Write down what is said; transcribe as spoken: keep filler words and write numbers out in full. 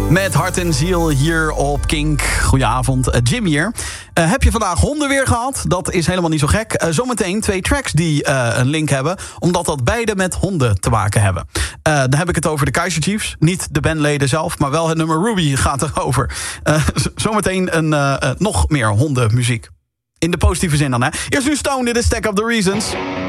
Met hart en ziel hier op Kink. Goedenavond, uh, Jim hier. Uh, heb je vandaag honden weer gehad? Dat is helemaal niet zo gek. Uh, zometeen twee tracks die uh, een link hebben, omdat dat beide met honden te maken hebben. Uh, dan heb ik het over de Kaiser Chiefs. Niet de bandleden zelf, maar wel het nummer Ruby gaat erover. Uh, zometeen een, uh, uh, nog meer hondenmuziek. In de positieve zin dan, hè. Eerst nu Stone, dit is Stack Up The Reasons.